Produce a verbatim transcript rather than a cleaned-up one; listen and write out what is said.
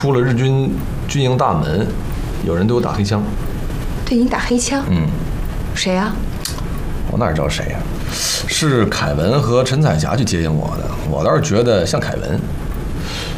出了日军军营大门，有人对我打黑枪。 对你打黑枪？ 嗯。 谁呀、啊？ 我哪知道谁呀、啊？是凯文和陈彩霞去接应我的，我倒是觉得像凯文。